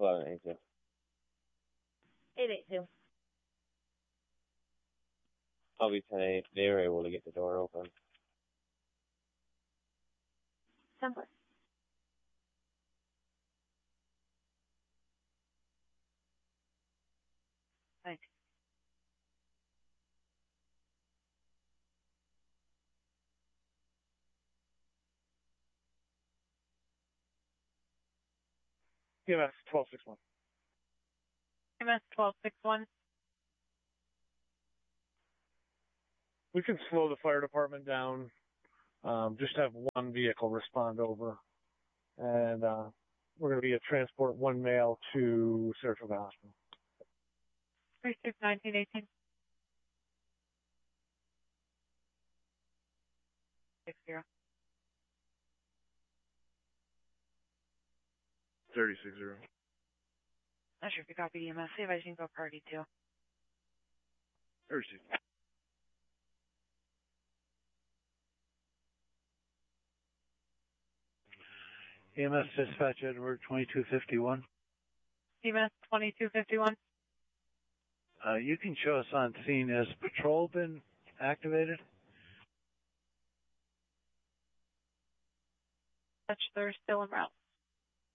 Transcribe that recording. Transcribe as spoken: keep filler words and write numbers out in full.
eleven eighty-two. eight eight two. I'll be ten eight. They were able to get the door open. Simple. Thanks. E M S twelve six one. E M S twelve six one. We can slow the fire department down. Um, just have one vehicle respond over. And uh, we're going to be a transport one male to Saratoga Hospital. three six nineteen eighteen. Six zero. thirty-six zero. Not sure if you copy E M S. See if I can go party too. thirty-six. E M S dispatch Edward twenty-two fifty-one. E M S twenty-two fifty-one. Uh, you can show us on scene. Has patrol been activated? Touch, they're still en route.